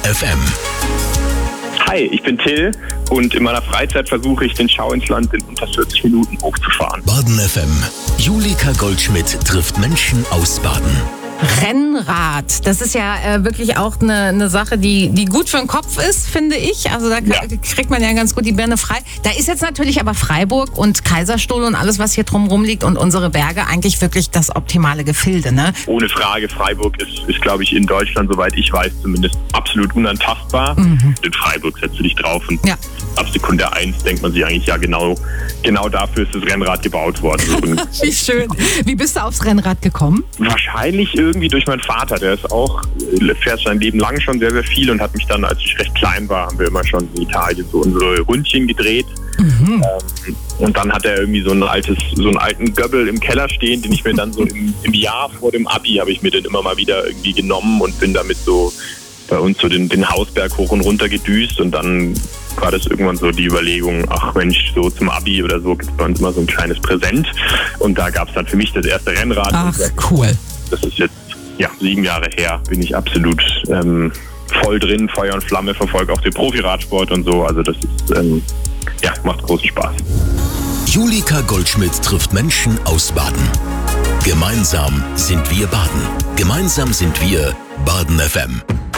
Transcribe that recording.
FM. Hi, ich bin Till und in meiner Freizeit versuche ich, den Schau ins Land in unter 40 Minuten hochzufahren. Baden FM. Julika Goldschmidt trifft Menschen aus Baden. Rennrad, das ist ja wirklich auch eine Sache, die gut für den Kopf ist, finde ich. Also da kriegt man ja ganz gut die Birne frei. Da ist jetzt natürlich aber Freiburg und Kaiserstuhl und alles, was hier drumherum liegt und unsere Berge eigentlich wirklich das optimale Gefilde, ne? Ohne Frage, Freiburg ist glaube ich, in Deutschland, soweit ich weiß, zumindest absolut unantastbar. In Freiburg setzt du dich drauf und ab Sekunde 1 denkt man sich eigentlich, ja genau dafür ist das Rennrad gebaut worden. Wie schön. Wie bist du aufs Rennrad gekommen? Wahrscheinlich irgendwie durch meinen Vater, der ist auch, fährt sein Leben lang schon sehr, sehr viel und hat mich dann, als ich recht klein war, haben wir immer schon in Italien so unsere Rundchen gedreht. Und dann hat er irgendwie so einen alten Göbbel im Keller stehen, den ich mir dann so im Jahr vor dem Abi habe ich mir den immer mal wieder irgendwie genommen und bin damit so bei uns so den Hausberg hoch und runter gedüst und dann war das irgendwann so die Überlegung, ach Mensch, so zum Abi oder so gibt es bei uns immer so ein kleines Präsent und da gab es dann für mich das erste Rennrad. Ach, cool. Das ist jetzt 7 Jahre her, bin ich absolut voll drin, Feuer und Flamme, verfolge auch den Profiradsport und so, also das ist, macht großen Spaß. Julika Goldschmidt trifft Menschen aus Baden. Gemeinsam sind wir Baden. Gemeinsam sind wir Baden FM.